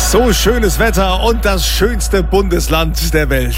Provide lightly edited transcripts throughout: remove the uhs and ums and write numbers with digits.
So schönes Wetter und das schönste Bundesland der Welt.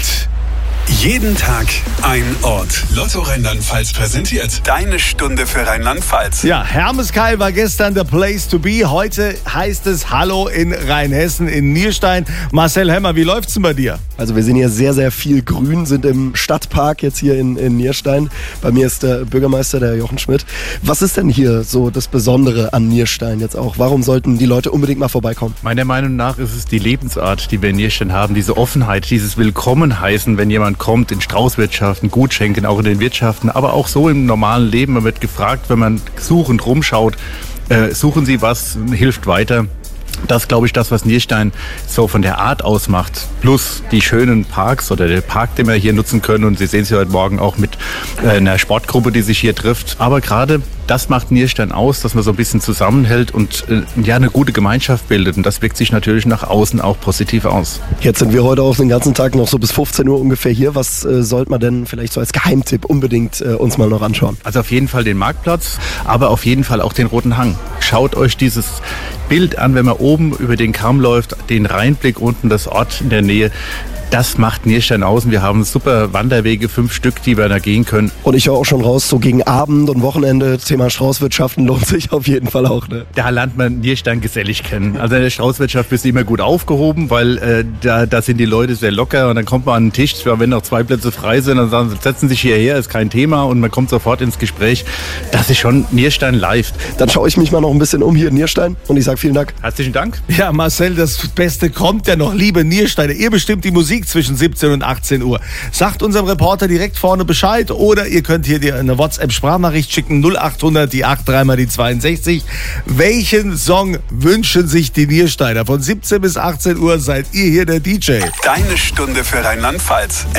Jeden Tag ein Ort. Lotto Rheinland-Pfalz präsentiert deine Stunde für Rheinland-Pfalz. Ja, Hermeskeil war gestern the place to be. Heute heißt es Hallo in Rheinhessen, in Nierstein. Marcel Hemmer, wie läuft's denn bei dir? Also wir sehen hier sehr, sehr viel Grün, sind im Stadtpark jetzt hier in Nierstein. Bei mir ist der Bürgermeister, der Jochen Schmidt. Was ist denn hier so das Besondere an Nierstein jetzt auch? Warum sollten die Leute unbedingt mal vorbeikommen? Meiner Meinung nach ist es die Lebensart, die wir in Nierstein haben, diese Offenheit, dieses Willkommenheißen, wenn jemand kommt in Straußwirtschaften, Gutschenken, auch in den Wirtschaften, aber auch so im normalen Leben. Man wird gefragt, wenn man suchend rumschaut, suchen Sie was, hilft weiter. Das glaube ich, das, was Nierstein so von der Art ausmacht, plus die schönen Parks oder der Park, den wir hier nutzen können. Und Sie sehen es ja heute Morgen auch mit einer Sportgruppe, die sich hier trifft. Aber gerade das macht Nierstein aus, dass man so ein bisschen zusammenhält und eine gute Gemeinschaft bildet. Und das wirkt sich natürlich nach außen auch positiv aus. Jetzt sind wir heute auch den ganzen Tag noch so bis 15 Uhr ungefähr hier. Was sollte man denn vielleicht so als Geheimtipp unbedingt uns mal noch anschauen? Also auf jeden Fall den Marktplatz, aber auf jeden Fall auch den Roten Hang. Schaut euch dieses Bild an, wenn man oben über den Kamm läuft, den Rheinblick unten, das Ort in der Nähe. Das macht Nierstein aus. Wir haben super Wanderwege, 5 Stück, die wir da gehen können. Und ich höre auch schon raus, so gegen Abend und Wochenende, Thema Straußwirtschaften lohnt sich auf jeden Fall auch. Ne? Da lernt man Nierstein gesellig kennen. Also in der Straußwirtschaft bist du immer gut aufgehoben, weil da sind die Leute sehr locker und dann kommt man an den Tisch, wenn noch 2 Plätze frei sind, dann sagen sie, setzen sich hierher, ist kein Thema und man kommt sofort ins Gespräch. Das ist schon Nierstein live. Dann schaue ich mich mal noch ein bisschen um hier in Nierstein und ich sage vielen Dank. Herzlichen Dank. Ja, Marcel, das Beste kommt ja noch, liebe Niersteiner. Ihr bestimmt die Musik zwischen 17 und 18 Uhr. Sagt unserem Reporter direkt vorne Bescheid oder ihr könnt hier dir eine WhatsApp-Sprachnachricht schicken, 0800 die 83 mal die 62. Welchen Song wünschen sich die Niersteiner? Von 17 bis 18 Uhr seid ihr hier der DJ. Deine Stunde für Rheinland-Pfalz.